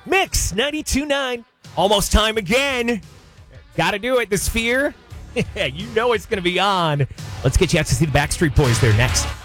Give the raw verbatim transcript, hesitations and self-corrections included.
Mix ninety-two point nine. Almost time again. Got to do it. The Sphere. You know it's going to be on. Let's get you out to see the Backstreet Boys there next.